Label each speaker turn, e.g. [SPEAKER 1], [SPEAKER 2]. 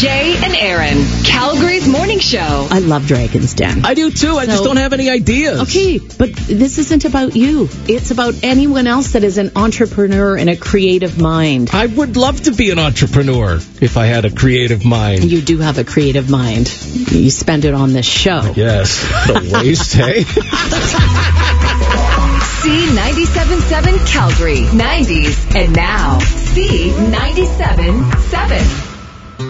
[SPEAKER 1] Jay and Aaron, Calgary's morning show.
[SPEAKER 2] I love Dragon's Den.
[SPEAKER 3] I do too. I just don't have any ideas.
[SPEAKER 2] Okay, but this isn't about you. It's about anyone else that is an entrepreneur and a creative mind.
[SPEAKER 3] I would love to be an entrepreneur if I had a creative mind.
[SPEAKER 2] You do have a creative mind. You spend it on this show.
[SPEAKER 3] Yes. What a waste, hey?
[SPEAKER 1] C97.7 Calgary, 90s, and now C97.7.